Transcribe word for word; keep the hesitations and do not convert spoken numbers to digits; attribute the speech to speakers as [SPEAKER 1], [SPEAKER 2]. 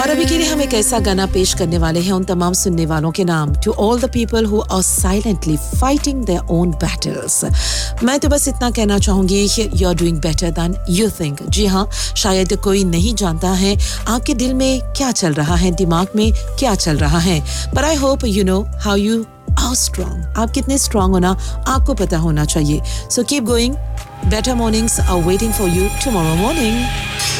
[SPEAKER 1] और अभी के लिए हम एक ऐसा गाना पेश करने वाले हैं उन तमाम सुनने वालों के नाम, to all the people who are silently fighting their own battles. मैं तो बस इतना कहना चाहूंगी, you are doing better than you think. जी हाँ, शायद कोई नहीं जानता है आपके दिल में क्या चल रहा है, दिमाग में क्या चल रहा है, पर I hope you know how you are strong. आप कितने स्ट्रांग होना आपको पता होना चाहिए। So keep going, better mornings are waiting for you tomorrow morning.